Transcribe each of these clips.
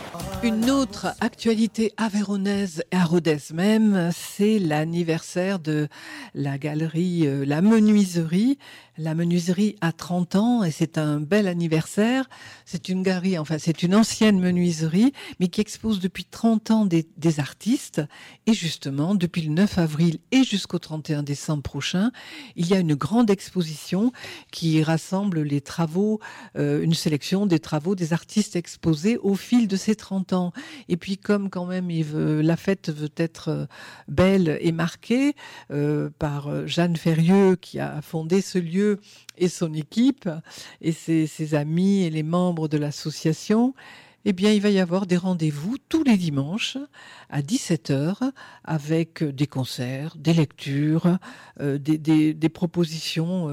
Une autre actualité aveyronnaise et à Rodez même, c'est l'anniversaire de la galerie La Menuiserie. La Menuiserie a 30 ans et c'est un bel anniversaire. C'est une galerie, enfin c'est une ancienne menuiserie, mais qui expose depuis 30 ans des artistes. Et justement, depuis le 9 avril et jusqu'au 31 décembre prochain, il y a une grande exposition qui rassemble les travaux, une sélection des travaux des artistes exposés au fil de ces 30 ans. Et puis comme quand même la fête veut être belle et marquée par Jeanne Ferrieux qui a fondé ce lieu et son équipe et ses amis et les membres de l'association, eh bien, il va y avoir des rendez-vous tous les dimanches à 17h avec des concerts, des lectures, des propositions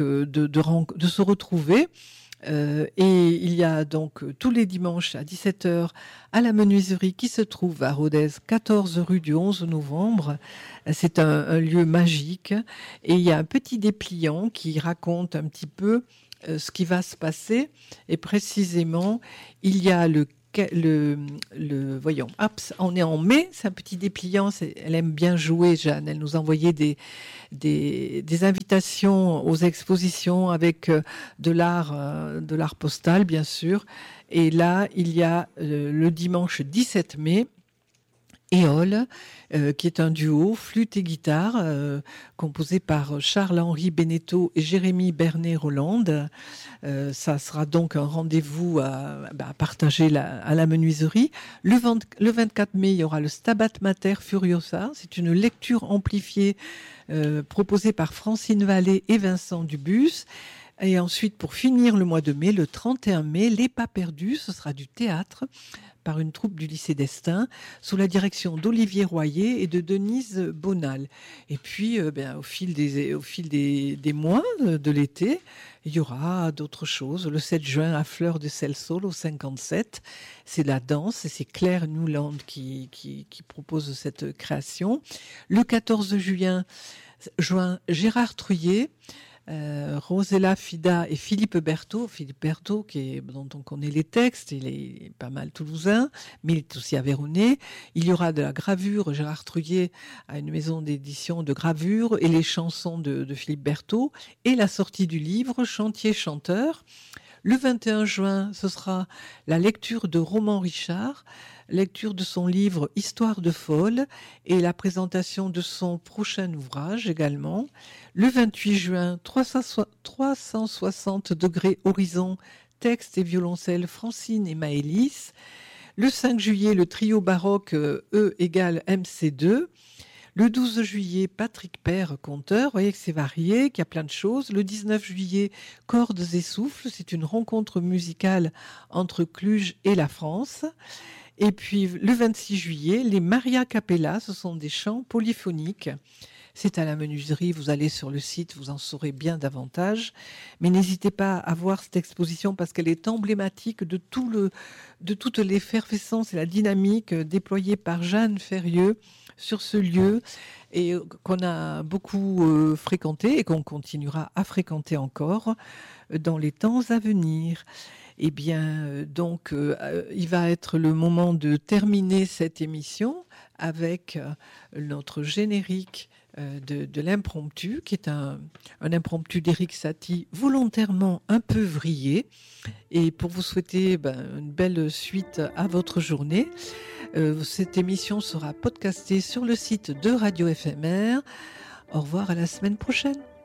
de se retrouver. Et il y a donc tous les dimanches à 17h à la menuiserie qui se trouve à Rodez, 14 rue du 11 novembre. C'est un lieu magique et il y a un petit dépliant qui raconte un petit peu ce qui va se passer. Et précisément, il y a voyons, hop, on est en mai, c'est un petit dépliant, elle aime bien jouer, Jeanne, elle nous envoyait des invitations aux expositions avec de l'art postal, bien sûr. Et là, il y a le dimanche 17 mai, Éole, qui est un duo flûte et guitare composé par Charles-Henri Beneteau et Jérémy Bernet-Rolande. Ça sera donc un rendez-vous à partager à la menuiserie. Le 24 mai, il y aura le Stabat Mater Furiosa. C'est une lecture amplifiée proposée par Francine Vallée et Vincent Dubus. Et ensuite, pour finir le mois de mai, le 31 mai, Les Pas Perdus, ce sera du théâtre par une troupe du lycée d'Estaing, sous la direction d'Olivier Royer et de Denise Bonal. Et puis, au fil des mois de l'été, il y aura d'autres choses. Le 7 juin, à Fleur de Celsol, au 57, c'est la danse, et c'est Claire Newland qui propose cette création. Le 14 juin, Gérard Truyet, Rosella Fida et Philippe Berthaud, dont on connaît les textes, il est pas mal toulousain, mais il est aussi aveyronnais. Il y aura de la gravure, Gérard Truyet a une maison d'édition de gravure, et les chansons de Philippe Berthaud, et la sortie du livre Chantier chanteur. Le 21 juin, ce sera la lecture de Roman Richard, lecture de son livre Histoire de folle et la présentation de son prochain ouvrage également. Le 28 juin, 360 degrés horizon, texte et violoncelle Francine et Maëlys. Le 5 juillet, le trio baroque E égale MC2. Le 12 juillet, Patrick Père, conteur. Vous voyez que c'est varié, qu'il y a plein de choses. Le 19 juillet, Cordes et souffles. C'est une rencontre musicale entre Cluj et la France. Et puis le 26 juillet, les Maria Capella, ce sont des chants polyphoniques. C'est à la menuiserie, vous allez sur le site, vous en saurez bien davantage. Mais n'hésitez pas à voir cette exposition parce qu'elle est emblématique de toute l'effervescence et la dynamique déployée par Jeanne Ferrieux sur ce lieu et qu'on a beaucoup fréquenté et qu'on continuera à fréquenter encore dans les temps à venir. Eh bien, donc, il va être le moment de terminer cette émission avec notre générique de l'impromptu, qui est un impromptu d'Éric Satie volontairement un peu vrillé. Et pour vous souhaiter une belle suite à votre journée, cette émission sera podcastée sur le site de Radio FMR. Au revoir, à la semaine prochaine.